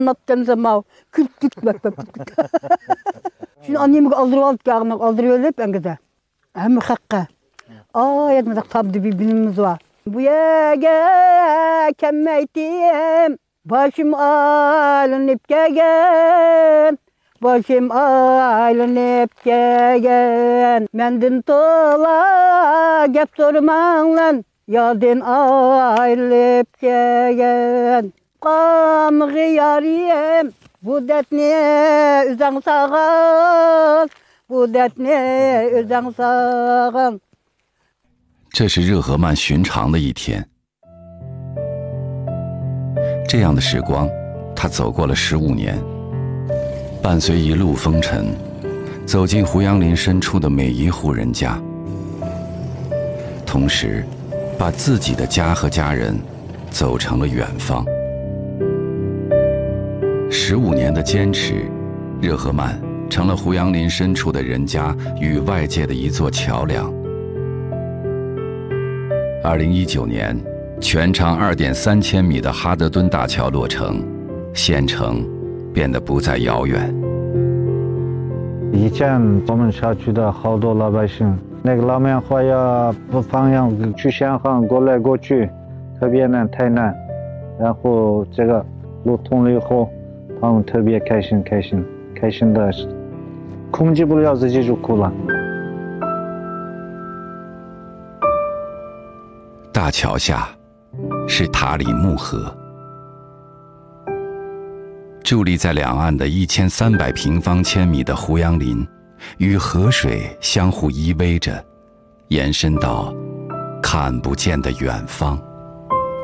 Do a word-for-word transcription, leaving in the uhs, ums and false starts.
Naptan zaman küt küt bak bak. Şimdi annemi aldırıp alıp yağını aldırıp ölüp ben gider. Hem hakka. Aa yadımda tabdı bir bilimimiz var. Bu yege kemmeytim. Başım alınıp gegen. Başım alınıp gegen. Mendin tola gep sorman lan. Yadın ayrılıp gegen. Qamğı yariyem. Bu dertne üzən sağal. Bu dertne üzən sağal. 这是热河曼寻常的一天。这样的时光，他走过了十五年，伴随一路风尘，走进胡杨林深处的每一户人家，同时，把自己的家和家人走成了远方。十五年的坚持，热河曼成了胡杨林深处的人家与外界的一座桥梁。二零一九年，全长二点三千米的哈德敦大桥落成，县城变得不再遥远。 以前我们小区的好多老百姓，那个老棉花呀，不放羊去香港过来过去，特别难，太难。然后这个路通了以后，他们特别开心，开心，开心的，控制不了自己就哭了。 大桥下是塔里木河，伫立在两岸的一千三百平方千米的胡杨林，与河水相互依偎着，延伸到看不见的远方。